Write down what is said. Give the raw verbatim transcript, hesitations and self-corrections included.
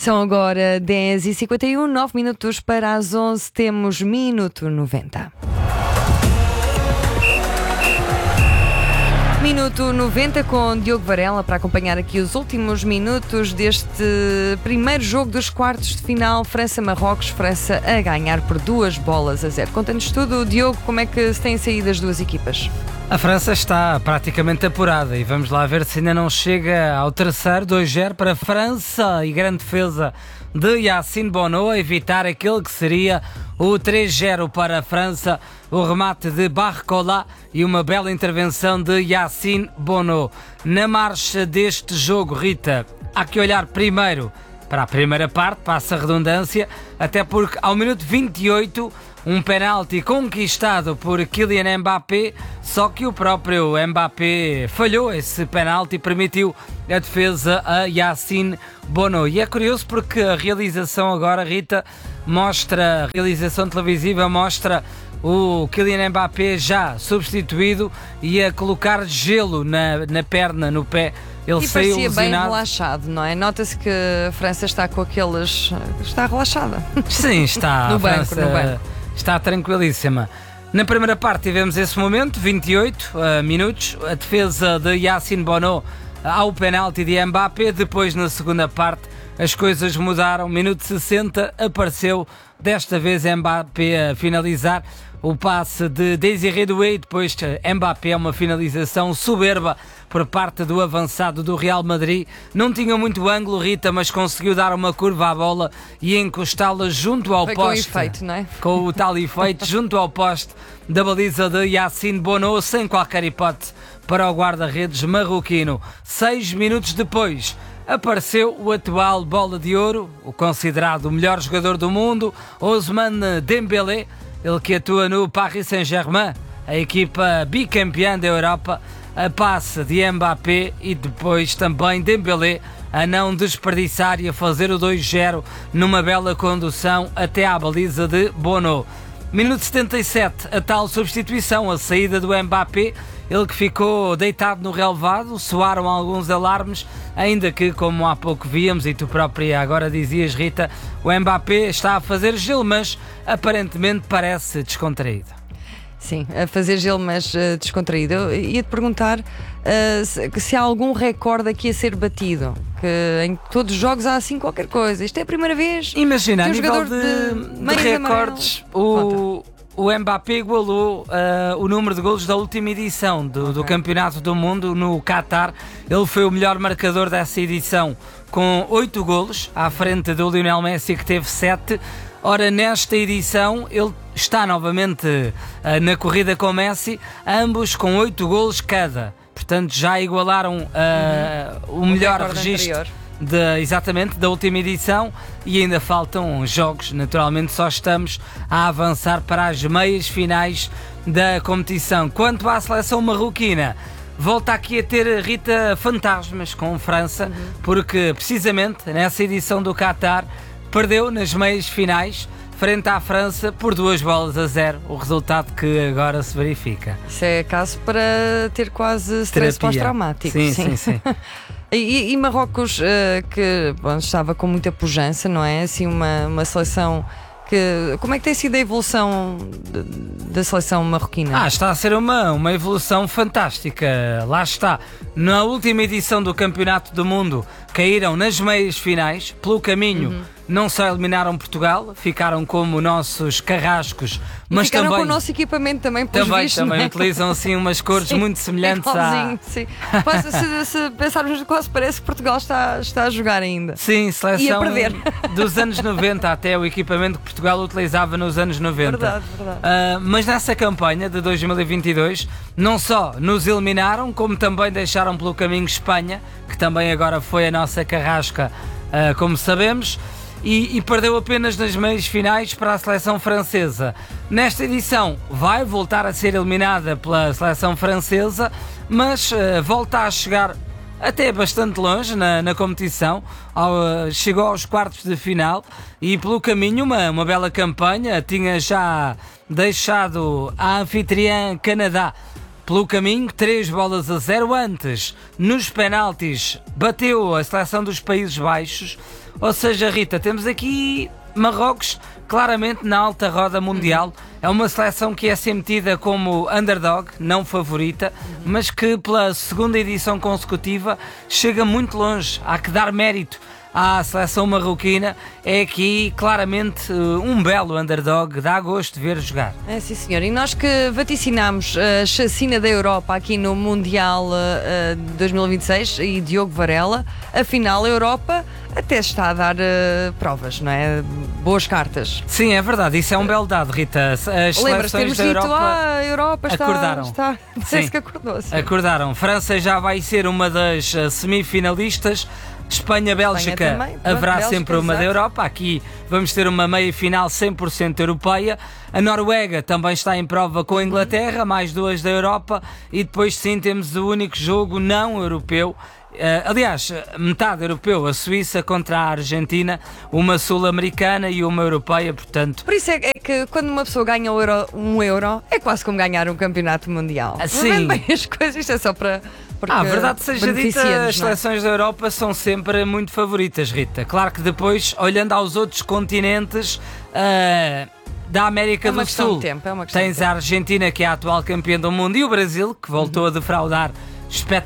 São agora dez e cinquenta e um, nove minutos para as onze, temos Minuto noventa. Minuto noventa com Diogo Varela para acompanhar aqui os últimos minutos deste primeiro jogo dos quartos de final, França-Marrocos, França a ganhar por duas bolas a zero. Conta-nos tudo, Diogo, como é que se têm saído as duas equipas? A França está praticamente apurada e vamos lá ver se ainda não chega ao terceiro. Dois a zero para a França e grande defesa de Yacine Bono a evitar aquele que seria o três a zero para a França. O remate de Barcola e uma bela intervenção de Yacine Bono. Na marcha deste jogo, Rita, há que olhar primeiro para a primeira parte, passa a redundância, até porque ao minuto vinte e oito um penalti conquistado por Kylian Mbappé, só que o próprio Mbappé falhou esse penalti e permitiu a defesa a Yacine Bono. E é curioso porque a realização agora, Rita, mostra, a realização televisiva mostra o Kylian Mbappé já substituído e a colocar gelo na, na perna, no pé. Ele e saiu parecia lesionado. Bem relaxado, não é? Nota-se que a França está com aqueles... está relaxada. Sim, está. no a banco, França no banco. Está tranquilíssima. Na primeira parte tivemos esse momento, vinte e oito uh, minutos, a defesa de Yacine Bono ao penalti de Mbappé. Depois, na segunda parte, as coisas mudaram. Minuto sessenta, apareceu desta vez Mbappé a finalizar. O passe de Désiré Doué, depois Mbappé, uma finalização soberba por parte do avançado do Real Madrid. Não tinha muito ângulo, Rita, mas conseguiu dar uma curva à bola e encostá-la junto ao Foi poste. com efeito, não é? Com o tal efeito, junto ao poste da baliza de Yacine Bono, sem qualquer hipótese para o guarda-redes marroquino. Seis minutos depois, apareceu o atual bola de ouro, o considerado o melhor jogador do mundo, Ousmane Dembélé, ele que atua no Paris Saint-Germain, a equipa bicampeã da Europa, a passe de Mbappé e depois também Dembélé a não desperdiçar e a fazer o dois a zero numa bela condução até à baliza de Bono. Minuto setenta e sete, a tal substituição, a saída do Mbappé, ele que ficou deitado no relvado. Soaram alguns alarmes, ainda que, como há pouco víamos e tu própria agora dizias, Rita, o Mbappé está a fazer gelo, mas aparentemente parece descontraído. Sim, a fazer gelo, mas uh, descontraído. Eu ia-te perguntar uh, se, se há algum recorde aqui a ser batido, que em todos os jogos há assim qualquer coisa. Isto é a primeira vez. Imagina, a um nível de, de, de recordes, o, o Mbappé igualou uh, o número de golos da última edição do, okay. do Campeonato do Mundo no Qatar. Ele foi o melhor marcador dessa edição com oito golos, à frente do Lionel Messi, que teve sete. Ora, nesta edição, ele está novamente uh, na corrida com Messi, ambos com oito golos cada. Portanto, já igualaram uh, uhum. o melhor o registro de, exatamente, da última edição, e ainda faltam jogos. Naturalmente, só estamos a avançar para as meias finais da competição. Quanto à seleção marroquina, volta aqui a ter, Rita, fantasmas com França, uhum. porque precisamente nessa edição do Qatar perdeu nas meias finais frente à França por duas bolas a zero, o resultado que agora se verifica. Isso é caso para ter quase stress pós-traumático. Sim, sim, sim. sim. e, e Marrocos, uh, que bom, estava com muita pujança, não é? Assim, uma, uma seleção que... Como é que tem sido a evolução de, da seleção marroquina? Ah, está a ser uma, uma evolução fantástica. Lá está. Na última edição do Campeonato do Mundo, caíram nas meias finais, pelo caminho... Uhum. Não só eliminaram Portugal, ficaram como nossos carrascos, mas ficaram também com o nosso equipamento também, pelos também, vistos, também não é? utilizam assim umas cores sim, muito semelhantes à... Sim. Quase, se, se pensarmos, quase parece que Portugal está, está a jogar ainda. Sim, seleção e a perder. dos anos noventa, até o equipamento que Portugal utilizava nos anos noventa. Verdade, verdade. Uh, mas nessa campanha de dois mil e vinte e dois, não só nos eliminaram, como também deixaram pelo caminho Espanha, que também agora foi a nossa carrasca, uh, como sabemos. E, e perdeu apenas nas meias finais para a seleção francesa. Nesta edição vai voltar a ser eliminada pela seleção francesa, mas uh, volta a chegar até bastante longe na, na competição. Ao, uh, chegou aos quartos de final e pelo caminho uma, uma bela campanha. Tinha já deixado a anfitriã Canadá pelo caminho, três bolas a zero. Antes, nos penaltis, bateu a seleção dos Países Baixos. Ou seja, Rita, temos aqui Marrocos claramente na alta roda mundial. É uma seleção que é sempre tida como underdog, não favorita, mas que pela segunda edição consecutiva chega muito longe. Há que dar mérito à seleção marroquina. É aqui claramente um belo underdog, dá gosto de ver jogar. É, sim, senhor. E nós que vaticinámos a chacina da Europa aqui no Mundial uh, dois mil e vinte e seis e Diogo Varela, afinal a Europa até está a dar uh, provas, não é? Boas cartas. Sim, é verdade, isso é um belo dado, Rita. As Lembras, seleções temos da dito, Europa ah, a Europa está, acordaram. está, parece Sim. que acordou. Sim. Acordaram. França já vai ser uma das uh, semifinalistas. Espanha-Bélgica Espanha haverá Bélgica, sempre uma exato. da Europa. Aqui vamos ter uma meia-final cem por cento europeia. A Noruega também está em prova com a Inglaterra, mais duas da Europa. E depois sim temos o único jogo não europeu. Uh, aliás, metade europeu, a Suíça contra a Argentina, uma sul-americana e uma europeia, portanto... Por isso é, é que quando uma pessoa ganha um euro, um euro, é quase como ganhar um campeonato mundial. Sim. Não bem as coisas, isto é só para... Ah, a verdade seja dita, as não é? seleções da Europa são sempre muito favoritas, Rita. Claro que depois, olhando aos outros continentes uh, da América É uma do questão Sul, de tempo, é uma questão tens de tempo. a Argentina, que é a atual campeã do mundo, e o Brasil, que voltou a defraudar espetacularmente